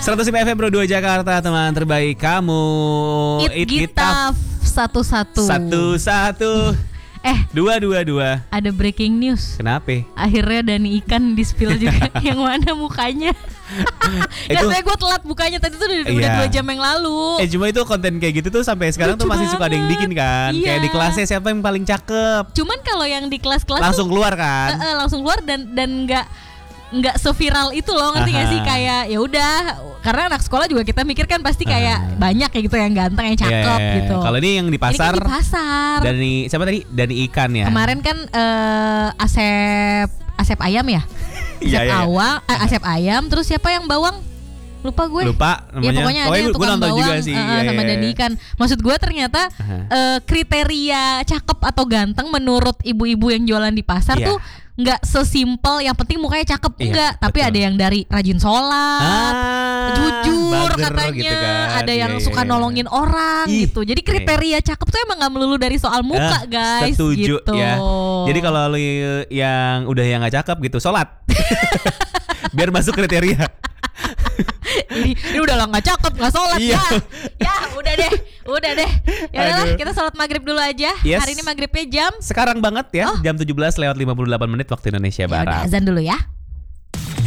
105 FM Pro 2 Jakarta, teman terbaik kamu. Eat Gitaf satu-satu. Dua. Ada breaking news. Kenapa? Akhirnya Dani Ikan di spill juga. Yang mana mukanya? Katanya gue telat bukanya. Tadi tuh udah 2 jam yang lalu. Cuma itu konten kayak gitu tuh sampai sekarang lucu tuh masih banget. Suka ada yang bikin kan. Iya. Kayak di kelasnya siapa yang paling cakep. Cuman kalau yang di kelas-kelas langsung tuh, keluar kan. langsung keluar dan nggak seviral itu loh, ngerti nggak sih? Kayak ya udah, karena anak sekolah juga kita mikir kan pasti kayak banyak ya gitu yang ganteng, yang cakep gitu. Kalau ini yang di pasar. Ini kan di pasar. Dani siapa tadi? Dani Ikan ya. Kemarin kan Asep Ayam ya. Asep Ayam, terus siapa yang bawang? Lupa namanya. Ya pokoknya ada yang gue tukang nonton bawang juga sih. sama Dani Ikan. Maksud gue ternyata kriteria cakep atau ganteng menurut ibu-ibu yang jualan di pasar tuh nggak sesimpel yang penting mukanya cakep, enggak, tapi ada yang dari rajin sholat, jujur katanya, gitu kan. ada yang suka nolongin orang gitu. Jadi kriteria cakep tuh emang nggak melulu dari soal muka, guys. Setuju gitu. ya. Jadi kalau lu yang udah yang nggak cakep gitu, sholat biar masuk kriteria. ini udah lah nggak cakep, nggak sholat ya udah deh ya udahlah, kita sholat maghrib dulu aja. Hari ini maghribnya jam sekarang banget ya, jam 17:58 waktu Indonesia Barat. Azan dulu ya.